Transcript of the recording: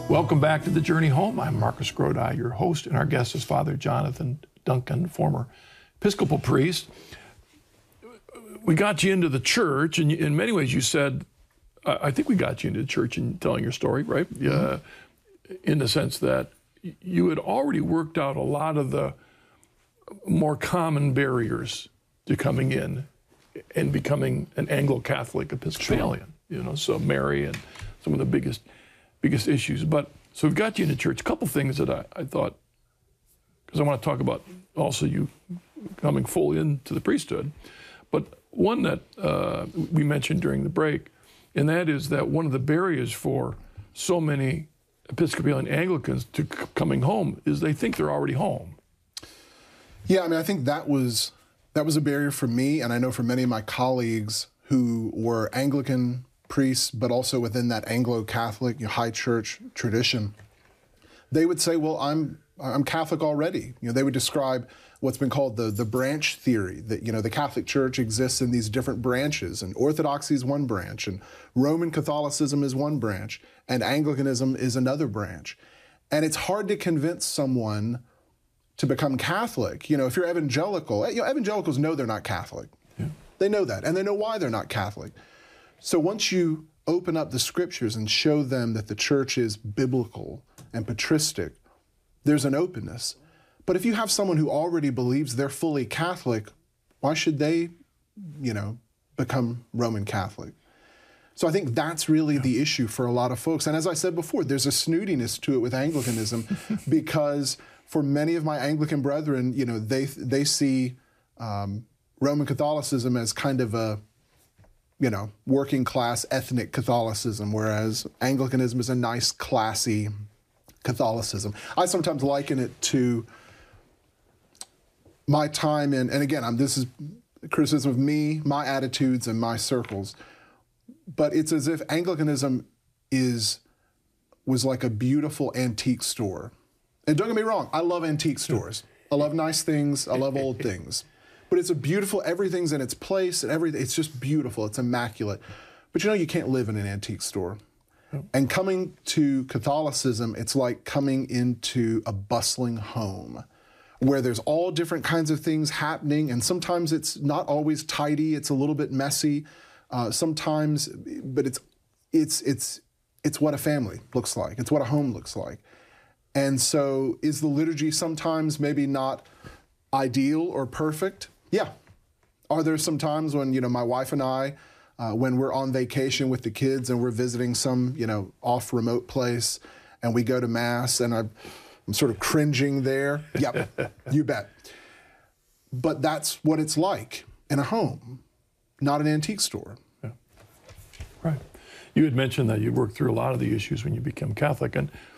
Welcome back to The Journey Home. I'm Marcus Grodi, your host, and our guest is Father Jonathan Duncan, former Episcopal priest. We got you into the church, and in many ways you said, I think we got you into the church in telling your story, right? Mm-hmm. In the sense that you had already worked out a lot of the more common barriers to coming in and becoming an Anglo-Catholic Episcopalian. Sure. You know, so Mary and some of the biggest issues. But so we've got you into church. A couple things that I thought, because I want to talk about also you coming fully into the priesthood, but one that we mentioned during the break, and that is that one of the barriers for so many Episcopalian Anglicans to coming home is they think they're already home. Yeah, I mean, I think that was a barrier for me, and I know for many of my colleagues who were Anglican priests, but also within that Anglo-Catholic, high church tradition, they would say, well, I'm Catholic already. They would describe what's been called the branch theory, that, the Catholic Church exists in these different branches, and Orthodoxy is one branch, and Roman Catholicism is one branch, and Anglicanism is another branch. And it's hard to convince someone to become Catholic. If you're evangelical, evangelicals know they're not Catholic. Yeah. They know that, and they know why they're not Catholic. So once you open up the scriptures and show them that the church is biblical and patristic, there's an openness. But if you have someone who already believes they're fully Catholic, why should they, become Roman Catholic? So I think that's really the issue for a lot of folks. And as I said before, there's a snootiness to it with Anglicanism because for many of my Anglican brethren, they see Roman Catholicism as kind of a working class ethnic Catholicism, whereas Anglicanism is a nice, classy Catholicism. I sometimes liken it to my time in, and again, this is criticism of me, my attitudes, and my circles, but it's as if Anglicanism was like a beautiful antique store. And don't get me wrong, I love antique stores. I love nice things, I love old things. But it's a beautiful, everything's in its place, and everything, it's just beautiful, it's immaculate. But you can't live in an antique store. And coming to Catholicism, it's like coming into a bustling home where there's all different kinds of things happening, and sometimes it's not always tidy, it's a little bit messy, sometimes, but it's what a family looks like, it's what a home looks like. And so is the liturgy sometimes maybe not ideal or perfect? Yeah. Are there some times when, my wife and I, when we're on vacation with the kids and we're visiting some, off remote place and we go to Mass and I'm sort of cringing there? Yep, you bet. But that's what it's like in a home, not an antique store. Yeah. Right. You had mentioned that you worked through a lot of the issues when you became Catholic, and